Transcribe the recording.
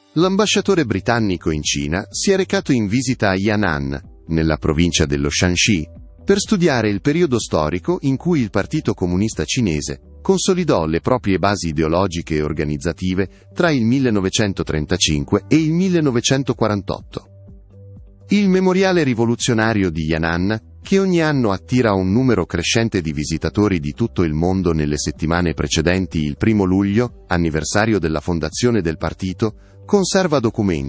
L'ambasciatore britannico in Cina si è recato in visita a Yan'an, nella provincia dello Shanxi, per studiare il periodo storico in cui il Partito Comunista Cinese consolidò le proprie basi ideologiche e organizzative tra il 1935 e il 1948. Il memoriale rivoluzionario di Yan'an, che ogni anno attira un numero crescente di visitatori di tutto il mondo nelle settimane precedenti il 1° luglio, anniversario della fondazione del partito, conserva documenti